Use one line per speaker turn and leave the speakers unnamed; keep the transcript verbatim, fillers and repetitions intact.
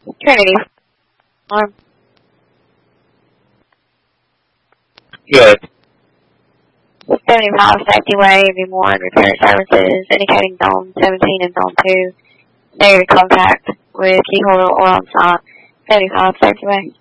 Trinity Farm.
Good.
seventy-five Safety Way, V one Repair Services, indicating Zone seventeen and Zone two. Negative contact with key holder or on site. seventy-five Safety Way.